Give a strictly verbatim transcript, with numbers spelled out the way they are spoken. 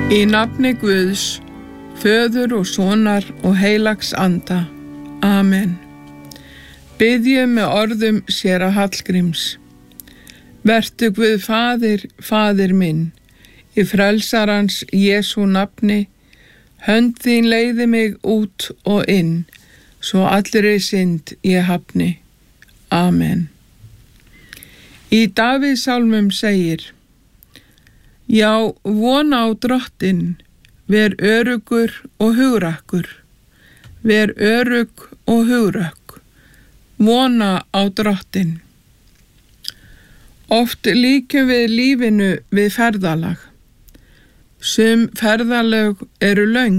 Í nafni Guðs, Föður og Sonar og heilags anda. Amen. Biðjum með orðum séra Hallgríms. Vertu Guð Faðir, Faðir minn, í frelsarans Jesú nafni, hönd þín leiði mig út og inn, svo allri synd ég hafni. Amen. Í Davíðssálmum segir: Já, vona á Drottinn, ver öruggur og hugrakkur, ver örugg og hugrakk, vona á Drottinn. Oft líkjum við lífinu við ferðalag. Sum ferðalög eru löng,